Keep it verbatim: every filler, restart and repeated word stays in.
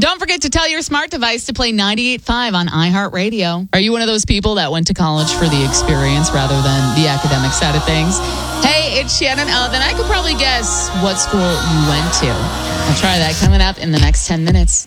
Don't forget to tell your smart device to play ninety-eight point five on iHeartRadio. Are you one of those people that went to college for the experience rather than the academic side of things? Hey, it's Shannon. Oh, then I could probably guess what school you went to. I'll try that coming up in the next ten minutes.